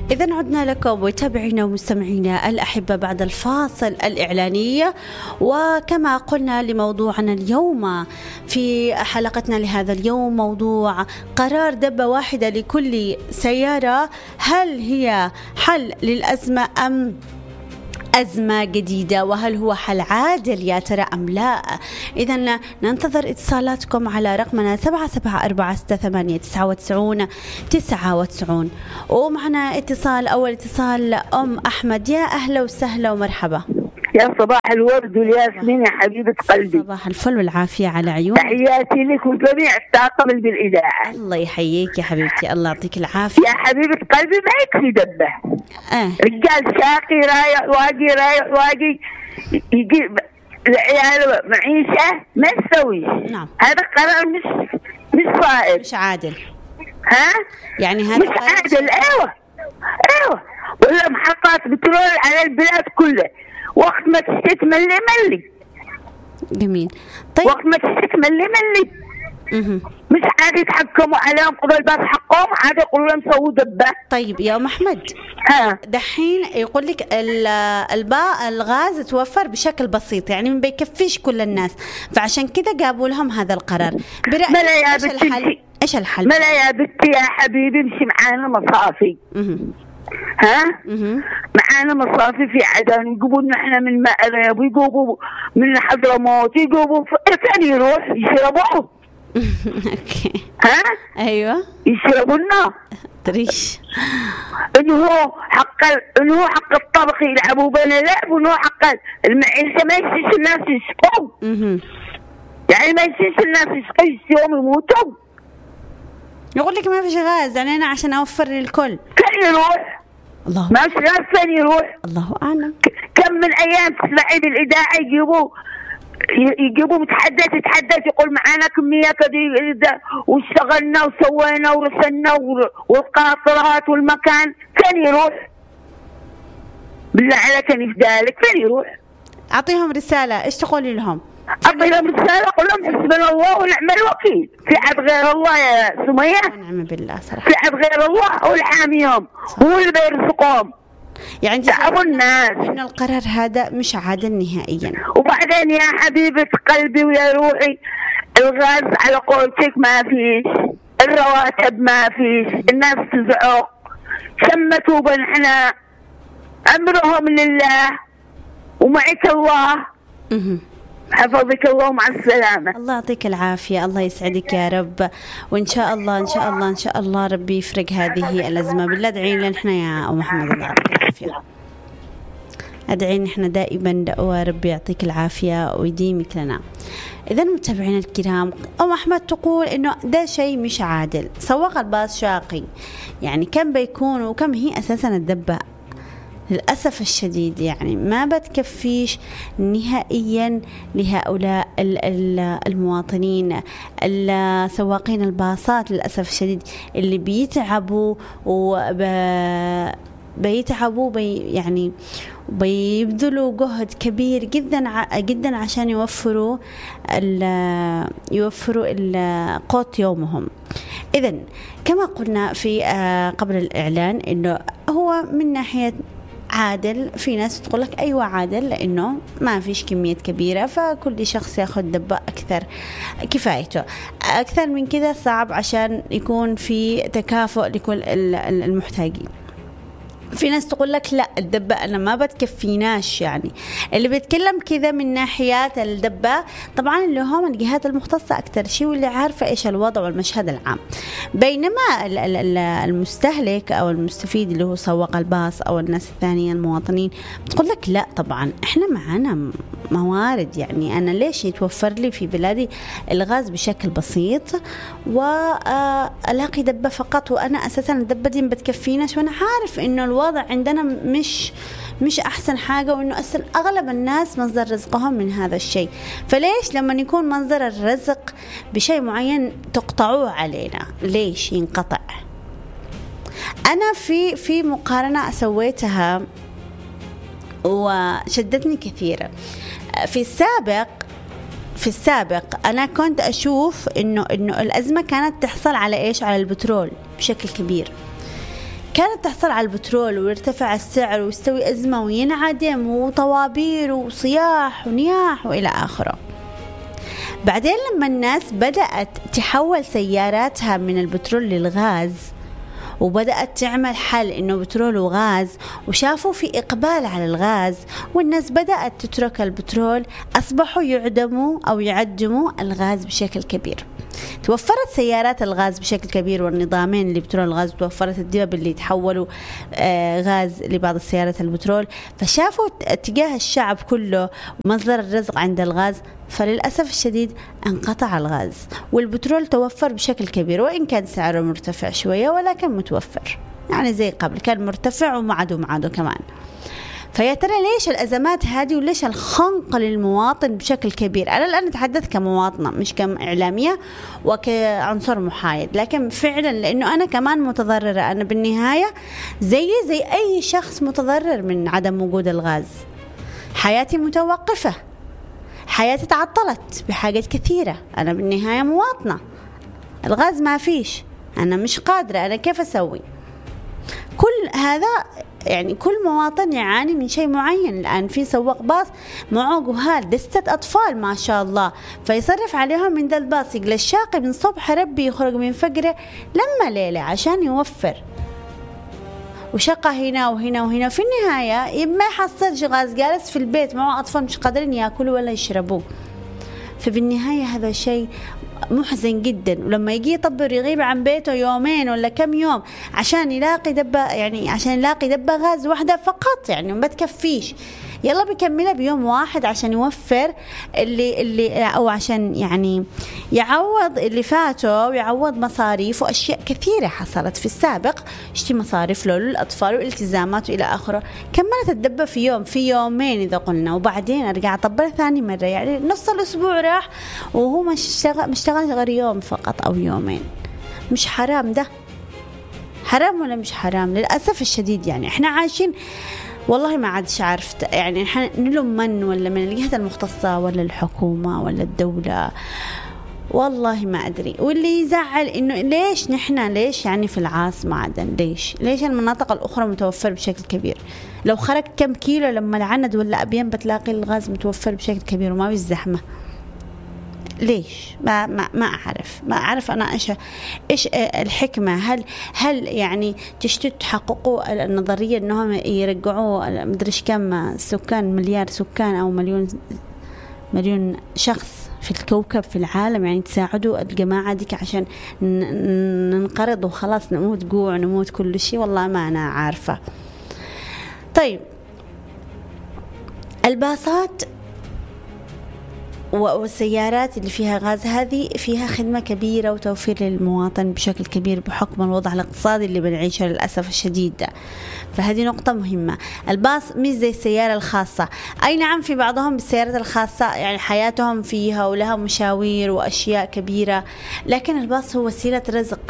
إذن عدنا لكم متابعينا ومستمعينا الأحبة بعد الفاصل الإعلانية، وكما قلنا لموضوعنا اليوم في حلقتنا لهذا اليوم موضوع قرار دبة واحدة لكل سيارة، هل هي حل للأزمة أم أزمة جديدة؟ وهل هو حل عادل يا ترى أم لا؟ إذن ننتظر اتصالاتكم على رقمنا 77468999. ومعنا اتصال، أول اتصال أم أحمد. يا أهلا وسهلا ومرحبا. يا صباح الورد والياسمين يا حبيبة قلبي. صباح الفل والعافية على عيونك. تحياتي لك وجميع الطاقم بالإذاعة. الله يحييك يا حبيبتي، الله يعطيك العافية يا حبيبة قلبي. ما يكفي دبة رجال شاقي رايح واجي يجيب العيال معيشة ما يسوي. نعم. هذا قرار مش صائب، مش عادل. ها يعني هذا مش عادل. ايوه ولا محطات بترول على البلاد كلها، وقت ما تشتت ملي. جميل. طيب وقت ما تشتت ملي مش عادي يتحكموا عليهم قبل بس حقهم، عادي يقولوا لهم سووا دبة. طيب يا أم أحمد، دحين يقول لك الغاز توفر بشكل بسيط، يعني ما بيكفيش كل الناس، فعشان كذا جابوا لهم هذا القرار. برأيك ايش الحل؟ ملا يا بنتي يا حبيبي، مشي معانا مصافي. معانا مصافي في عدن، يجيبوا نحن من مأرب ويجيبوا من حضرموت، يجيبوا فين يروح يشربوه. اوكي. ايوه يشربوا لنا تريش انه هو حق الطبخ يلعبوا بنا لعب، وانه حق المعيشه ما يشيش الناس يشقوا. يعني ما يشيش الناس يشقوا يوم يموتوا. يقول لك ما فيش غاز، يعني انا عشان اوفر للكل. كان يروح الله ما فيش غاز، فين يروح؟ الله اعلم. كم من ايام تسمعي بالاذاعه يجيبوا تتحدث يقول معانا كمية كذا واشتغلنا وسوينا ورسلنا والقاطرات والمكان. فين يروح؟ بالله عليك في ذلك فين يروح؟ أعطيهم رسالة، إيش تقولي لهم؟ أعطي لهم رسالة، أقول لهم حسبنا الله ونعم الوكيل، في عد غير الله يا سمية. ونعم بالله صراحة. في عد غير الله، هو اللي حاميهم، هو اللي بيرزقهم. يعني تعرفوا الناس إنه القرار هذا مش عادل نهائيا. وبعدين يا حبيبة قلبي ويا روحي، الغاز على قولتك ما فيش، الرواتب ما فيش، الناس تزعق، شمتوا بنحنا، أمرهم لله ومعك الله. حفظك الله ومع السلامة. الله يعطيك العافية، الله يسعدك يا رب، وإن شاء الله إن شاء الله إن شاء الله ربي يفرق هذه الأزمة. بالله ادعين لنا إحنا يا أم محمد، الله يعطيك العافية. أدعين إحنا دائما وربي يعطيك العافية ويديمك لنا. إذا متابعينا الكرام، أم أحمد تقول إنه ده شيء مش عادل، سواق الباص شاقي، يعني كم بيكون وكم هي أساسا الدبة. للأسف الشديد يعني ما بتكفيش نهائيا لهؤلاء المواطنين السواقين الباصات، للأسف الشديد اللي بيتعبوا يعني بيبذلوا جهد كبير جدا عشان يوفروا قوت يومهم. إذن كما قلنا في قبل الإعلان إنه هو من ناحية عادل، في ناس تقول لك أيوة عادل لأنه ما فيش كمية كبيرة، فكل شخص يأخذ دبة أكثر كفايته. أكثر من كذا صعب عشان يكون في تكافؤ لكل المحتاجين. في ناس تقول لك لا الدبة أنا ما بتكفيناش، يعني اللي بيتكلم كذا من ناحيات الدبة طبعا اللي هم الجهات المختصة أكتر شيء واللي عارفة إيش الوضع والمشهد العام، بينما المستهلك أو المستفيد اللي هو سواق الباص أو الناس الثانية المواطنين بتقول لك لا طبعا إحنا معنا موارد، يعني أنا ليش يتوفر لي في بلادي الغاز بشكل بسيط وألاقي دبة فقط، وأنا أساسا الدبة دي بتكفيناش، وأنا عارف إنه الوضع عندنا مش أحسن حاجة، وإنه أصلا أغلب الناس مصدر رزقهم من هذا الشيء، فليش لما يكون مصدر الرزق بشيء معين تقطعوه علينا؟ ليش ينقطع؟ أنا في مقارنة سويتها وشدتني كثيرا. في السابق أنا كنت أشوف إنه الأزمة كانت تحصل على إيش؟ على البترول بشكل كبير. كانت تحصل على البترول ويرتفع السعر ويستوي أزمة وينعدم وطوابير وصياح ونياح وإلى آخره. بعدين لما الناس بدأت تحول سياراتها من البترول للغاز وبدأت تعمل حل إنه بترول وغاز، وشافوا في إقبال على الغاز والناس بدأت تترك البترول، أصبحوا يعدموا أو يعدموا الغاز بشكل كبير. توفرت سيارات الغاز بشكل كبير والنظامين اللي بترول الغاز، وتوفرت الدبب اللي يتحولوا غاز لبعض السيارات البترول. فشافوا اتجاه الشعب كله مصدر الرزق عند الغاز، فللأسف الشديد انقطع الغاز والبترول توفر بشكل كبير، وإن كان سعره مرتفع شوية ولكن متوفر، يعني زي قبل كان مرتفع ومعده كمان. فيا ترى ليش الأزمات هذه وليش الخنق للمواطن بشكل كبير؟ أنا الآن أتحدث كمواطنة مش كإعلامية وكعنصر محايد، لكن فعلا لأنه أنا كمان متضررة. أنا بالنهاية زي أي شخص متضرر من عدم وجود الغاز. حياتي متوقفة، حياتي تعطلت بحاجات كثيرة. أنا بالنهاية مواطنة، الغاز ما فيش، أنا مش قادرة، أنا كيف أسوي؟ كل هذا يعني كل مواطن يعاني من شيء معين. الآن في سواق باص معه جهال دستة أطفال ما شاء الله، فيصرف عليهم من ذا الباص، يقل الشاقي من صبح ربي يخرج من فقره لما ليلة عشان يوفر، وشقة هنا وهنا وهنا. في النهاية ما يحصلش غاز، جالس في البيت معه أطفال مش قادرين يأكلوا ولا يشربوا. فبالنهاية هذا شيء محزن جدا. ولما يجي يطبر يغيب عن بيته يومين ولا كم يوم عشان يلاقي دبة، يعني عشان يلاقي دبة غاز واحدة فقط، يعني ما تكفيش، يلا بيكملها بيوم واحد عشان يوفر اللي أو عشان يعني يعوض اللي فاته ويعوض مصاريف وأشياء كثيرة حصلت في السابق، اشتي مصاريف له للأطفال والالتزامات وإلى آخره. كملت الدبة في يوم في يومين إذا قلنا، وبعدين أرجع أطبر ثاني مرة، يعني نص الأسبوع راح وهو مشتغل غير يوم فقط أو يومين. مش حرام ده؟ حرام ولا مش حرام؟ للأسف الشديد يعني إحنا عايشين، والله ما عادش عرفت يعني نلوم من ولا من الجهة المختصة ولا الحكومة ولا الدولة، والله ما أدري. واللي يزعل إنه ليش يعني في العاص معدن، ليش المناطق الأخرى متوفر بشكل كبير؟ لو خرج كم كيلو لما العند ولا أبيان بتلاقي الغاز متوفر بشكل كبير وما بالزحمة. ليش؟ ما أعرف أنا إيش الحكمة. هل يعني تحققوا النظرية إنهم يرجعوا مدريش كم سكان، مليار سكان أو مليون شخص في الكوكب في العالم، يعني تساعدوا الجماعة ديك عشان ننقرض وخلاص نموت جوع نموت كل شيء؟ والله ما أنا عارفة. طيب الباصات والسيارات اللي فيها غاز هذه فيها خدمة كبيرة وتوفير للمواطن بشكل كبير بحكم الوضع الاقتصادي اللي بنعيشه للأسف الشديد ده. فهذه نقطة مهمة. الباص مش زي السيارة الخاصة، أي نعم في بعضهم بالسيارات الخاصة يعني حياتهم فيها ولها مشاوير وأشياء كبيرة، لكن الباص هو وسيلة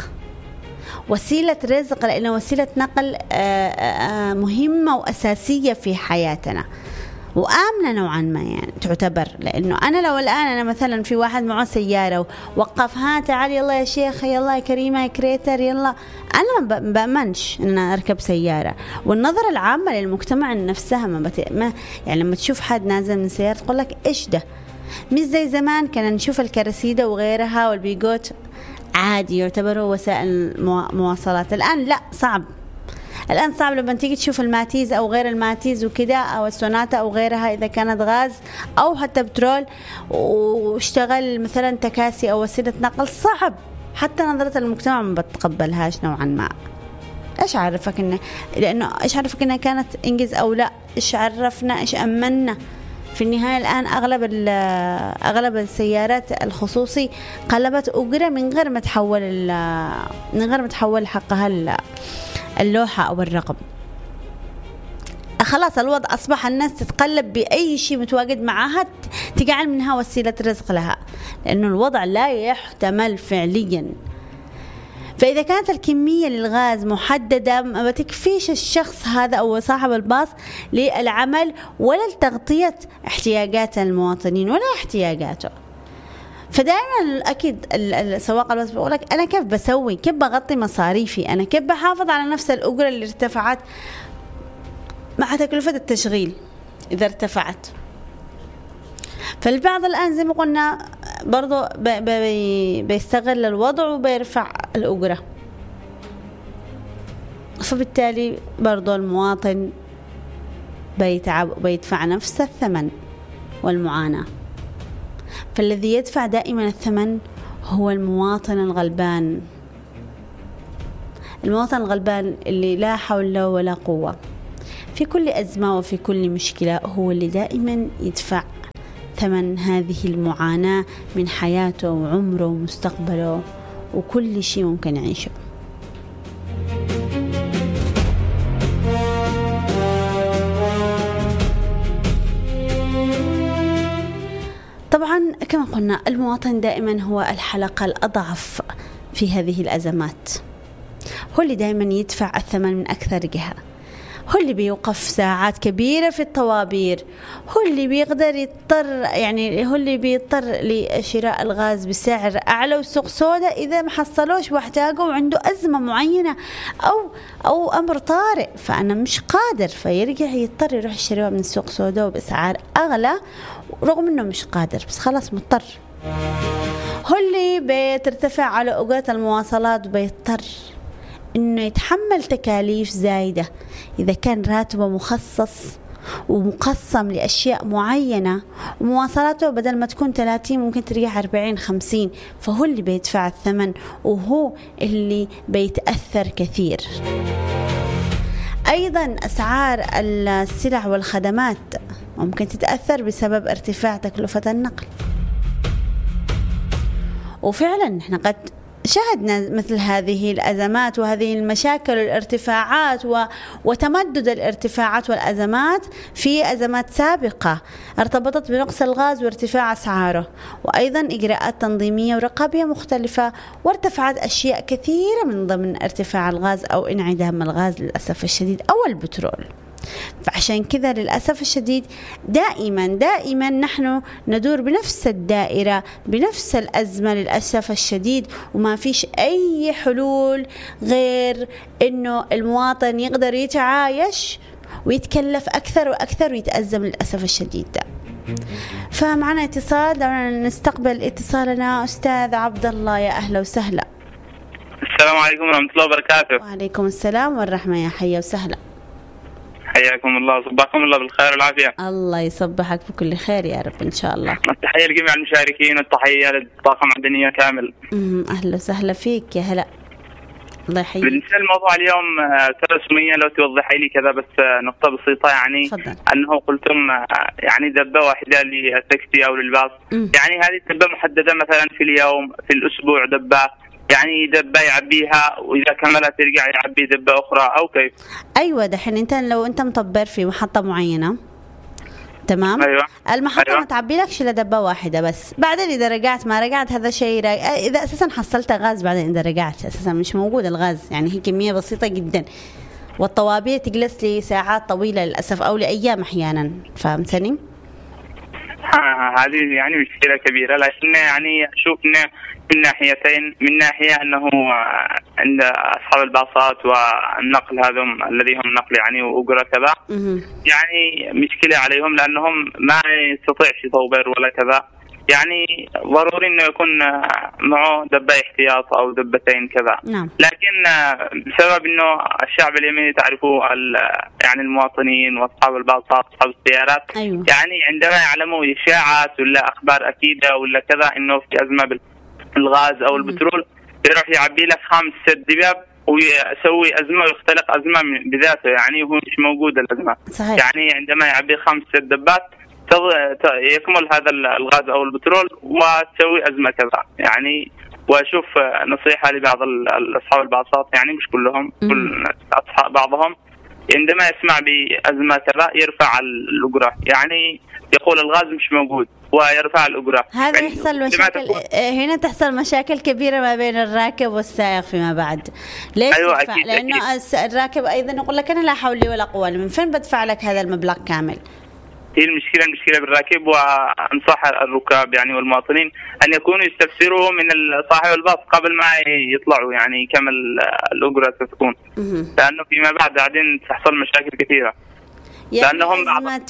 رزق لأنه وسيلة نقل مهمة وأساسية في حياتنا وآمنة نوعا ما يعني تعتبر. لأنه أنا لو الآن أنا مثلا في واحد معه سيارة ووقف، ها تعال يلا يا شيخ، يلا يا كريمة يا كريتر، يلا، أنا ما بأمنش إن أنا أركب سيارة. والنظرة العامة للمجتمع نفسها ما يعني لما تشوف حد نازل من سيارة تقول لك إيش ده. مش زي زمان كنا نشوف الكراسيدة وغيرها والبيجوت عادي يعتبروا وسائل مواصلات. الآن لا، صعب لما تيجي تشوف الماتيز أو غير الماتيز وكذا أو السوناتا أو غيرها إذا كانت غاز أو حتى بترول واشتغل مثلا تكاسي أو وسيلة نقل، صعب حتى نظرة المجتمع ما بتقبلهاش نوعا ما. إيش عرفك لأنه إيش عرفك إنها كانت إنجاز أو لا؟ إيش عرفنا؟ إيش أمنا؟ في النهاية الآن أغلب السيارات الخصوصي قلبت أجرة من غير ما تحول حقها اللوحة أو الرقم. خلاص الوضع أصبح الناس تتقلب بأي شيء متواجد معها تجعل منها وسيلة رزق لها، لأنه الوضع لا يحتمل فعليا. فإذا كانت الكمية للغاز محددة ما بتكفيش الشخص هذا أو صاحب الباص للعمل ولا لتغطية احتياجات المواطنين ولا احتياجاته. فدائما أكيد السواق الباص بيقول لك أنا كيف بسوي، كيف بغطي مصاريفي، أنا كيف بحافظ على نفس الأجرة اللي ارتفعت مع تكلفة التشغيل إذا ارتفعت. فالبعض الآن زي ما قلنا برضو بيستغل الوضع وبيرفع الأجرة، فبالتالي برضو المواطن بيتعب وبيدفع نفس الثمن والمعاناة. فالذي يدفع دائما الثمن هو المواطن الغلبان، المواطن الغلبان اللي لا حول له ولا قوة في كل أزمة وفي كل مشكلة، هو اللي دائما يدفع ثمن هذه المعاناة من حياته وعمره ومستقبله وكل شيء ممكن يعيشه. طبعا كما قلنا المواطن دائما هو الحلقة الأضعف في هذه الأزمات، هو اللي دائما يدفع الثمن من أكثر جهة، هو اللي بيوقف ساعات كبيرة في الطوابير، هو اللي بيقدر يضطر، يعني هو اللي بيضطر لشراء الغاز بسعر أعلى وسوق سوداء إذا ما حصلوش واحتاجه وعنده أزمة معينة أو أمر طارئ فأنا مش قادر، فيرجع يضطر يروح يشتريها من السوق سوداء وبأسعار أغلى رغم أنه مش قادر بس خلاص مضطر. هو اللي بترتفع على أوقات المواصلات وبيضطر إنه يتحمل تكاليف زايدة إذا كان راتبه مخصص ومقسم لأشياء معينة ومواصلاته بدل ما تكون 30 ممكن ترجع 40-50، فهو اللي بيدفع الثمن وهو اللي بيتأثر كثير. أيضا أسعار السلع والخدمات ممكن تتأثر بسبب ارتفاع تكلفة النقل، وفعلا نحن قد شاهدنا مثل هذه الأزمات وهذه المشاكل والارتفاعات وتمدد الارتفاعات والأزمات في أزمات سابقة ارتبطت بنقص الغاز وارتفاع أسعاره، وأيضا إجراءات تنظيمية ورقابية مختلفة، وارتفعت أشياء كثيرة من ضمن ارتفاع الغاز أو انعدام الغاز للأسف الشديد أو البترول. فعشان كذا للأسف الشديد دائما نحن ندور بنفس الدائرة بنفس الأزمة للأسف الشديد، وما فيش أي حلول غير إنه المواطن يقدر يتعايش ويتكلف أكثر وأكثر ويتأزم للأسف الشديد ده. فمعنا اتصال، دعونا نستقبل اتصالنا. أستاذ عبد الله، يا أهلا وسهلا. السلام عليكم ورحمة الله وبركاته. وعليكم السلام والرحمة، يا حيا وسهلا. حياكم الله، صباحكم الله بالخير والعافية. الله يصبحك بكل خير يا رب إن شاء الله. التحية لجميع المشاركين والتحية للطاقم المعدنية كامل. أهلا وسهلا فيك، يا هلا، الله يحييك. بالنسبة للموضوع اليوم رسميا لو توضحي لي كذا بس نقطة بسيطة، يعني فضل. أنه قلتم يعني دبة واحدة للتاكسي أو للباص، يعني هذه الدبة محددة مثلا في اليوم في الأسبوع دبة، يعني دبة يعبيها وإذا كملت يرجع يعبي دبة أخرى أو كيف؟ أيوة، دحين أنت لو أنت مطبر في محطة معينة تمام. أيوة. المحطة أيوة. ما تعبي لكش إلا دبة واحدة بس، بعدين إذا رجعت ما رجعت هذا شيء إذا أساسا حصلت غاز بعدين إذا رجعت أساسا مش موجود الغاز، يعني هي كمية بسيطة جدا، والطوابير تجلس لي ساعات طويلة للأسف أو لأيام أحيانا، فهمتني؟ هذه يعني مشكلة كبيرة، لكن يعني أشوف إنه من ناحيتين، من ناحية أنه عند أصحاب الباصات والنقل هذم الذي هم نقل يعني وأجرة كذا، يعني مشكلة عليهم لأنهم ما يستطيعش يطوبر ولا كذا، يعني ضروري إنه يكون معه دبة احتياط أو دبتين كذا. نعم. لكن بسبب إنه الشعب اليمني تعرفوا يعني المواطنين وأصحاب الباصات وأصحاب السيارات، أيوة. يعني عندما يعلموا إشاعات ولا أخبار أكيدة ولا كذا إنه في أزمة بالغاز أو البترول يروح يعبي لك 5-6 دباب ويسوي أزمة ويختلق أزمة بذاته، يعني هو مش موجود الأزمة. صحيح. يعني عندما يعبي 5-6 دبات يكمل هذا الغاز أو البترول وتسوي أزمة كذا، يعني وأشوف نصيحة لبعض أصحاب الباصات، يعني مش كلهم، كل أصحاب بعضهم عندما يسمع بأزمة كذا يرفع الأجرة، يعني يقول الغاز مش موجود ويرفع الأجرة. هذا يعني يحصل مشاكل، هنا تحصل مشاكل كبيرة ما بين الراكب والسائق فيما بعد. ليش؟ أيوة أكيد لأنه أكيد. الراكب أيضا يقول لك أنا لا حول لي ولا قوة، من فين بدفع لك هذا المبلغ كامل؟ هي المشكلة بالراكب. وأنصح الركاب يعني والمواطنين أن يكونوا يستفسروا من صاحب الباص قبل ما يطلعوا يعني كم الأجرة ستكون، لأنه فيما بعد بعدين تحصل مشاكل كثيرة. يعني لأنهم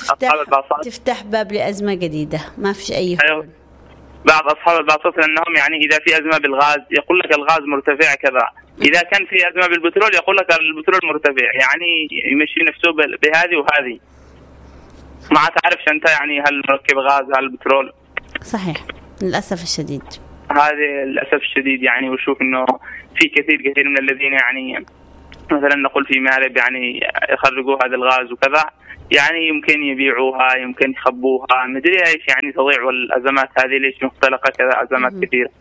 تفتح باب لأزمة جديدة، ما فيش أي أيوه. بعض أصحاب الباصات لأنهم يعني إذا في أزمة بالغاز يقول لك الغاز مرتفع كذا، إذا كان في أزمة بالبترول يقول لك البترول مرتفع، يعني يمشي نفسه بهذه وهذه، ما تعرفش أنت يعني هل مركب غاز هل بترول. صحيح للأسف الشديد، هذا للأسف الشديد يعني. وشوف إنه في كثير من الذين يعني مثلا نقول في مارب يعني يخرجوا هذا الغاز وكذا، يعني يمكن يبيعوها يمكن يخبوها مدري ايش يعني تضيع. والأزمات هذه ليش مختلقة كذا أزمات كثيرة.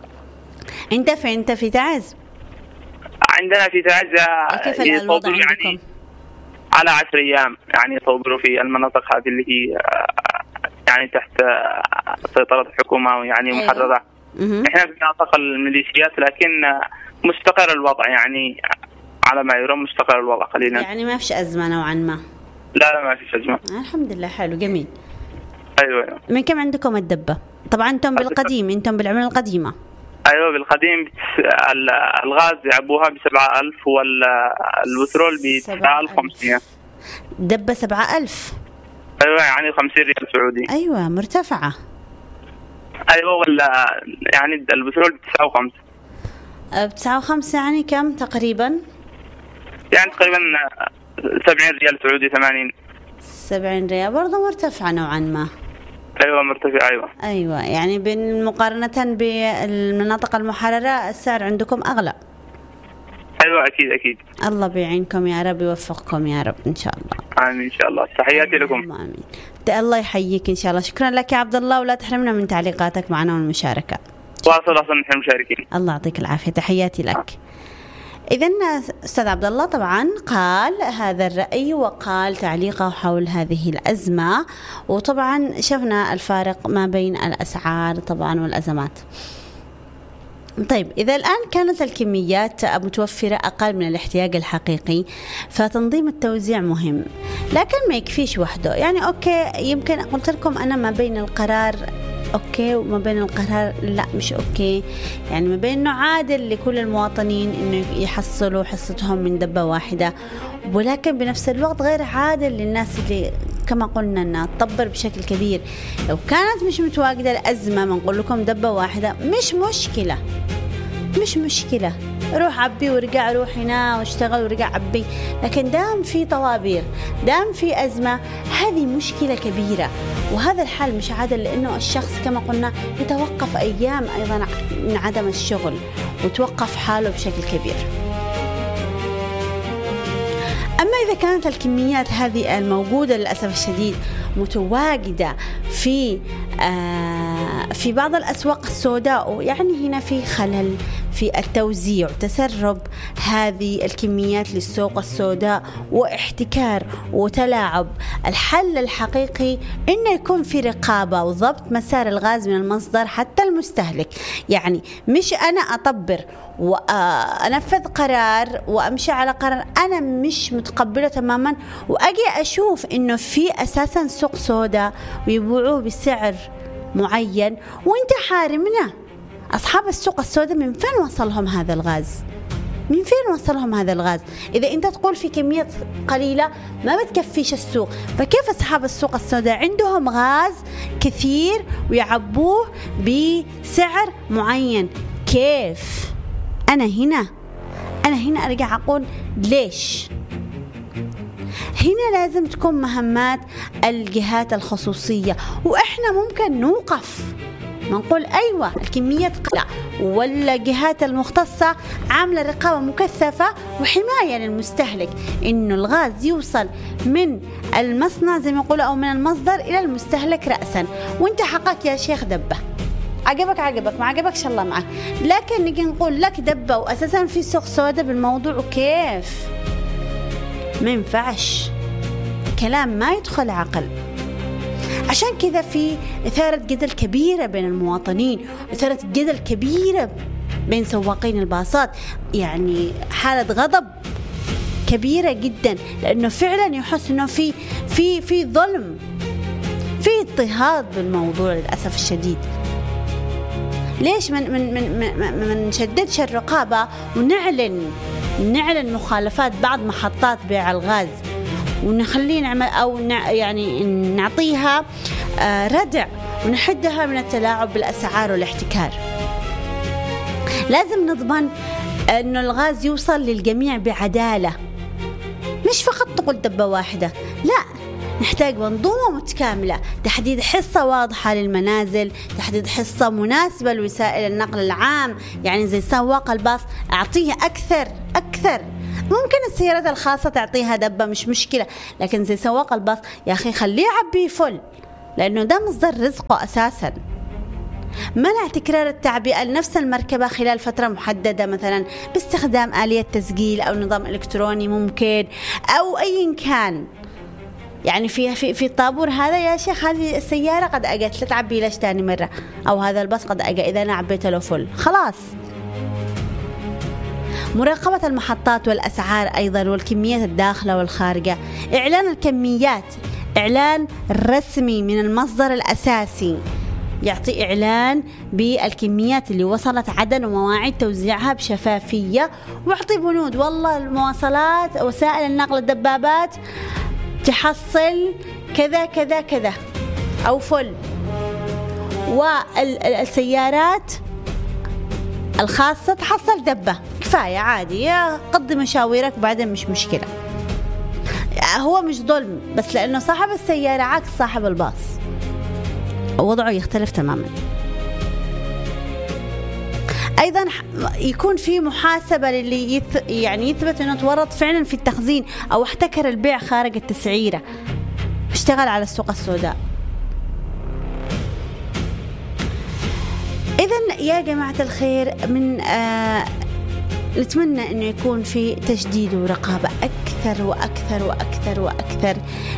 أنت في تعز؟ عندنا في تعز كيف الوضع عندكم؟ يعني على 10 أيام يعني يصوبروا في المناطق هذه اللي هي يعني تحت سيطرة الحكومة يعني محررة. احنا في مناطق الميليشيات لكن مستقر الوضع يعني على ما يرام، مستقر الوضع قليلا يعني ما فيش أزمة نوعا ما. لا ما فيش أزمة الحمد لله. حلو جميل. أيوة. من كم عندكم الدبة؟ طبعا أنتم بالقديم، أنتم بالعملة القديمة. أيوة بالقديم الغاز يعبوها ب7,000 والبترول ب9,500. دبة 7,000. أيوة يعني 50 ريال سعودي. أيوة مرتفعة. أيوة ولا يعني البترول ب9.5. ب9.5 يعني كم تقريبا؟ يعني تقريبا 70 ريال سعودي 80. 70 ريال برضه مرتفعة نوعا ما. أيوة مرتفع. أيوة يعني مقارنة بالمناطق المحررة السعر عندكم أغلى. أيوة أكيد. الله بيعينكم يا رب، يوفقكم يا رب إن شاء الله. آمين إن شاء الله. تحياتي لكم. آمين. الله يحييك إن شاء الله. شكرا لك يا عبد الله، ولا تحرمنا من تعليقاتك معنا والمشاركة. واصل نحن مشاركين. الله يعطيك العافية، تحياتي لك. إذن أستاذ عبد الله طبعا قال هذا الرأي وقال تعليقه حول هذه الأزمة، وطبعا شفنا الفارق ما بين الأسعار طبعا والأزمات. طيب إذا الآن كانت الكميات متوفرة أقل من الاحتياج الحقيقي فتنظيم التوزيع مهم، لكن ما يكفيش وحده. يعني أوكي يمكن قلت لكم أنا ما بين القرار أوكي وما بين القرار لا مش أوكي، يعني ما بين إنه عادل لكل المواطنين إنه يحصلوا حصتهم من دبة واحدة، ولكن بنفس الوقت غير عادل للناس اللي كما قلنا إنها تطبر بشكل كبير. لو كانت مش متواجدة الأزمة ما نقول لكم دبة واحدة مش مشكلة، روح عبي ورجع، روح هنا واشتغل ورجع عبي. لكن دام في طوابير، دام في أزمة، هذه مشكلة كبيرة، وهذا الحال مش عادل، لأنه الشخص كما قلنا يتوقف أيام أيضا من عدم الشغل وتوقف حاله بشكل كبير. أما إذا كانت الكميات هذه الموجودة للأسف الشديد متواجدة في بعض الأسواق السوداء، يعني هنا في خلل في التوزيع وتسرب هذه الكميات للسوق السوداء واحتكار وتلاعب. الحل الحقيقي إنه يكون في رقابة وضبط مسار الغاز من المصدر حتى المستهلك. يعني مش أنا أطبر وأنفذ قرار وأمشي على قرار أنا مش متقبله تماما، وأجي أشوف إنه في أساسا سوق سوداء ويبيعوه بسعر معين وانت حارمنا. أصحاب السوق السوداء من فين وصلهم هذا الغاز؟ من فين وصلهم هذا الغاز؟ إذا أنت تقول في كمية قليلة ما بتكفيش السوق، فكيف أصحاب السوق السوداء عندهم غاز كثير ويعبوه بسعر معين؟ كيف؟ أنا هنا أرجع أقول ليش؟ هنا لازم تكون مهمات الجهات الخصوصية، وإحنا ممكن نوقف نقول أيوة الكميات قليلة، والجهات المختصة عاملة رقابة مكثفة وحماية للمستهلك إنه الغاز يوصل من المصنع زي ما يقولوا أو من المصدر إلى المستهلك رأسا. وانت حقك يا شيخ دبة، عجبك ما عجبكش الله معك، لكن نجي نقول لك دبة وأساسا في سوق سوداء بالموضوع، وكيف؟ ما ينفعش، كلام ما يدخل عقل. عشان كذا في إثارة جدل كبيرة بين المواطنين، إثارة جدل كبيرة بين سواقين الباصات، يعني حالة غضب كبيرة جدا، لأنه فعلا يحس إنه في ظلم في اضطهاد بالموضوع للأسف الشديد. ليش من نشددش الرقابة ونعلن مخالفات بعض محطات بيع الغاز، ونخليه نعمل أو يعني نعطيها ردع ونحدها من التلاعب بالأسعار والاحتكار. لازم نضمن أنه الغاز يوصل للجميع بعدالة، مش فقط تقول دبة واحدة، لا، نحتاج منظومة متكاملة، تحديد حصة واضحة للمنازل، تحديد حصة مناسبة لوسائل النقل العام، يعني زي سواق الباص أعطيه أكثر. ممكن السيارات الخاصة تعطيها دبة مش مشكلة، لكن زي سواق الباص يا أخي خليه يعبي فل، لأنه ده مصدر رزقه أساساً. منع تكرار التعبئة لنفس المركبة خلال فترة محددة، مثلا باستخدام آلية تسجيل أو نظام إلكتروني ممكن، أو أي كان. يعني في الطابور هذا يا شيخ هذه السيارة قد أجت، لا تعبي ليش تاني مرة، أو هذا الباص قد أجا إذا أنا عبيته له فل خلاص. مراقبة المحطات والأسعار أيضا والكميات الداخلة والخارجة. إعلان الكميات، إعلان رسمي من المصدر الأساسي، يعطي إعلان بالكميات اللي وصلت عدن ومواعيد توزيعها بشفافية، ويعطي بنود والله المواصلات وسائل النقل الدبابات تحصل كذا كذا كذا أو فل، والسيارات الخاصة تحصل دبة كفاية عادي، قضي مشاويرك وبعدين مش مشكلة. هو مش ظلم، بس لأنه صاحب السيارة عكس صاحب الباص وضعه يختلف تماما. أيضا يكون في محاسبة للي يعني يثبت أنه تورط فعلا في التخزين أو احتكر البيع خارج التسعيرة، اشتغل على السوق السوداء. إذن يا جماعة الخير، من نتمنى أنه يكون في تشديد ورقابة أكثر وأكثر وأكثر وأكثر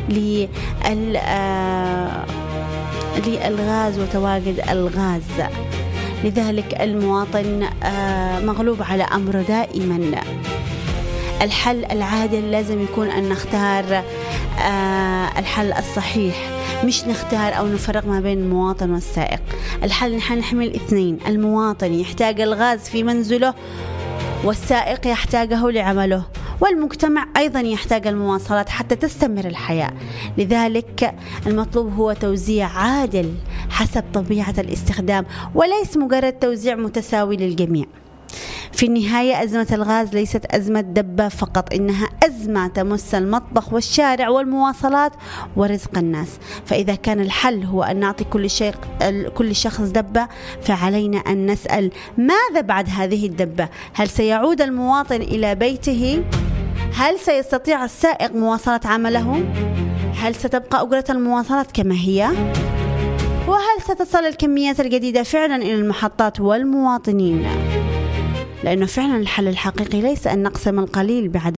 للغاز وتواجد الغاز. لذلك المواطن مغلوب على أمره دائما. الحل العادل لازم يكون أن نختار الحل الصحيح، مش نختار أو نفرق ما بين المواطن والسائق. الحل نحن نحمل الاثنين، المواطن يحتاج الغاز في منزله والسائق يحتاجه لعمله، والمجتمع أيضا يحتاج المواصلات حتى تستمر الحياة. لذلك المطلوب هو توزيع عادل حسب طبيعة الاستخدام، وليس مجرد توزيع متساوي للجميع. في النهاية أزمة الغاز ليست أزمة دبة فقط، إنها أزمة تمس المطبخ والشارع والمواصلات ورزق الناس. فإذا كان الحل هو أن نعطي كل شخص دبة، فعلينا أن نسأل ماذا بعد هذه الدبة؟ هل سيعود المواطن إلى بيته؟ هل سيستطيع السائق مواصلة عمله؟ هل ستبقى أجرة المواصلات كما هي؟ وهل ستصل الكميات الجديدة فعلا إلى المحطات والمواطنين؟ لأنه فعلا الحل الحقيقي ليس أن نقسم القليل بعد.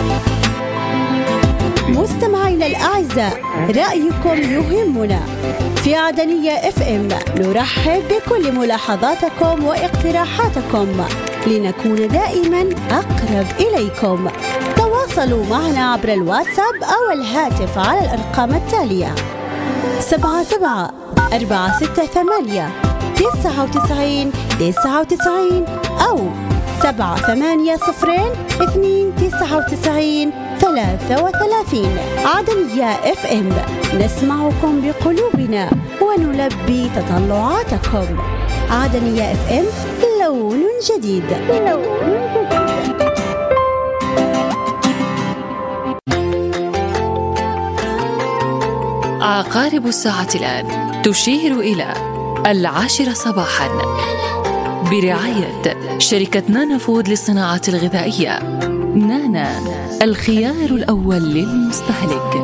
مستمعينا الأعزاء، رأيكم يهمنا. في عدنية FM نرحب بكل ملاحظاتكم واقتراحاتكم لنكون دائما أقرب إليكم. تواصلوا معنا عبر الواتساب أو الهاتف على الأرقام التالية: 77-468-99-99 أو 780299-33. عدنية FM، نسمعكم بقلوبنا ونلبي تطلعاتكم. عدنية FM، لون جديد. عقارب الساعة الآن تشير إلى 10 صباحا، برعاية شركة نانا فود للصناعات الغذائية. نانا، الخيار الأول للمستهلك.